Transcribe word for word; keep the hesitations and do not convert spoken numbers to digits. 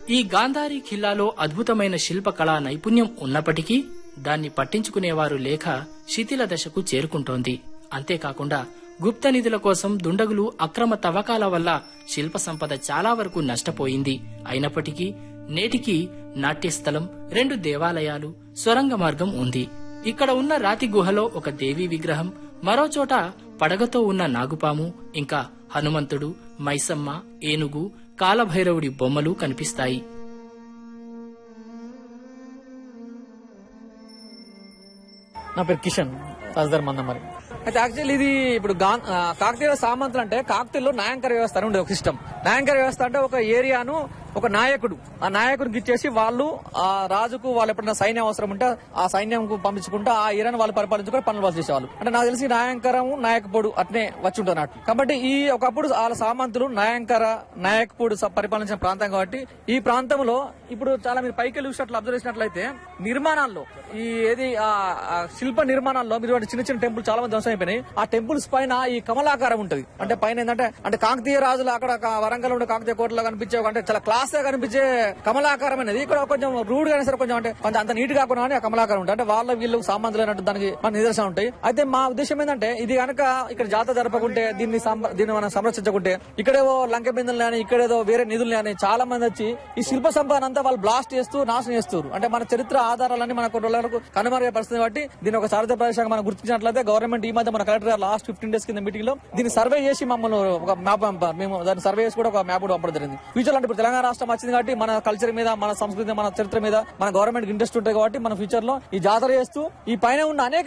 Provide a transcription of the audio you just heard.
ఈ గాంధారి ఖిల్లాలో అద్భుతమైన శిల్పకళా నైపుణ్యం ఉన్నప్పటికీ దాన్ని పట్టించుకునేవారు లేక శిథిల దశకు చేరుకుంటోంది. అంతేకాకుండా గుప్త నిధుల కోసం దుండగులు అక్రమ తవ్వకాల వల్ల శిల్ప సంపద చాలా వరకు నష్టపోయింది. అయినప్పటికీ నేటికి నాట్యస్థలం, రెండు దేవాలయాలు, సొరంగ మార్గం ఉంది. ఇక్కడ ఉన్న రాతి గుహలో ఒక దేవీ విగ్రహం, మరోచోట పడగతో ఉన్న నాగుపాము, ఇంకా హనుమంతుడు, మైసమ్మ, ఏనుగు, కాలభైరవుడి బొమ్మలు కనిపిస్తాయి. నా పేరు కిషన్ తహసీల్దార్ మందమరి. అయితే యాక్చువల్లీ ఇది ఇప్పుడు కాకతీయ సామంతులు అంటే కాకతీయులో నాయంకర వ్యవస్థ అని ఉండేది ఒక సిస్టమ్. నాయంకర వ్యవస్థ అంటే ఒక ఏరియాను ఒక నాయకుడు ఆ నాయకుడికి ఇచ్చేసి వాళ్ళు ఆ రాజుకు వాళ్ళు ఎప్పుడైనా సైన్యం అవసరం ఉంటే ఆ సైన్యం పంపించుకుంటే ఆ ఏరియాను వాళ్ళు పరిపాలించుకుని పనులు వాళ్ళు చేసేవాళ్ళు. అంటే నాకు తెలిసి నాయంకరం నాయకపొడు అట్నే వచ్చి ఉంటున్నట్టు. కాబట్టి ఈ ఒకప్పుడు వాళ్ళ సామంతులు నాయంకర నాయకపొడు పరిపాలించిన ప్రాంతం కాబట్టి ఈ ప్రాంతంలో ఇప్పుడు చాలా మీరు పైకి చూసినట్లు అబ్జర్వ్ చేసినట్లయితే నిర్మాణాల్లో ఈ ఏది ఆ శిల్ప నిర్మాణాల్లో మీరు చిన్న చిన్న టెంపుల్ చాలా మంది ధ్వంసం అయిపోయినాయి. ఆ టెంపుల్స్ పైన ఈ కమలాకారం ఉంటది. అంటే పైన ఏంటంటే అంటే కాకతీయ రాజులు అక్కడ వరంగల్ ఉండే కాకతీయ కోటలో కనిపించే అంటే చాలా క్లాస్ గా కనిపించే కమలాకారం అనేది ఇక్కడ కొంచెం రూడ్ గా సరే కొంచెం అంటే కొంచెం అంత నీట్ కాకుండా ఆ కమలాకారం ఉంటుంది. అంటే వాళ్ళ వీళ్ళు సంబంధాలు దానికి మన నిదర్శనం ఉంటాయి. అయితే మా ఉద్దేశం ఏంటంటే ఇది కనుక ఇక్కడ జాతర జరపకుంటే దీన్ని దీన్ని మనం సంరక్షించకుంటే ఇక్కడేవో లంక బిందులు అని ఇక్కడేదో వేరే నిధులు అని చాలా మంది వచ్చి ఈ శిల్ప సంపద అంతా వాళ్ళు బ్లాస్ట్ చేస్తూ నాశనం చేస్తారు. అంటే మన చరిత్ర ఆధారాలన్నీ మన కొన్ని రోజులకు కనుమరుగే పరిస్థితి కాబట్టి దీని ఒక చారిత్రక ప్రదేశంగా మనం గుర్తించినట్లయితే గవర్నమెంట్ ఈ మధ్య మన కలెక్టర్ గారు లాస్ట్ ఫిఫ్టీన్ డేస్ కింద మీటింగ్ లో దీన్ని సర్వే చేసి మమ్మల్ని ఒక మ్యాప్ మేము దాన్ని సర్వే చేసి కూడా ఒక మ్యాప్ కూడా పంపడం జరిగింది. ఫ్యూచర్ అంటే ఇప్పుడు తెలంగాణ రాష్ట్రం వచ్చింది కాబట్టి మన కల్చర్ మీద మన సంస్కృతి మన చరిత్ర మీద మన గవర్నమెంట్ ఇంట్రెస్ట్ ఉంటాయి కాబట్టి మన ఫ్యూచర్ లో ఈ జాతర చేస్తూ ఈ పైన ఉన్న అనేక